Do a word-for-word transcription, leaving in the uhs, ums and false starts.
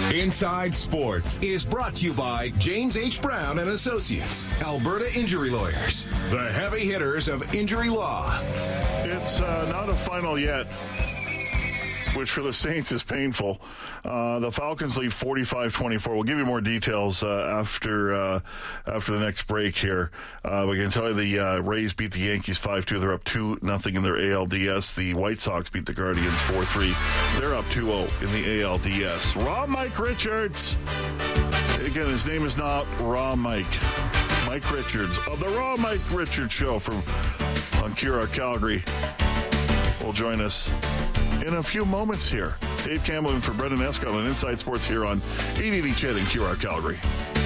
Inside Sports is brought to you by James H. Brown and Associates, Alberta Injury Lawyers, the heavy hitters of injury law. It's uh, not a final yet, which for the Saints is painful. Uh, the Falcons lead forty-five twenty-four. We'll give you more details uh, after uh, after the next break here. Uh, we can tell you the uh, Rays beat the Yankees five two. They're up two nothing in their A L D S. The White Sox beat the Guardians four three. They're up two oh in the A L D S. Raw Mike Richards. Again, his name is not Raw Mike. Mike Richards of the Raw Mike Richards Show from on Q R Calgary will join us in a few moments here. Dave Campbell in for Brendan Escott on Inside Sports here on eight eighty C H E D and Q R Calgary.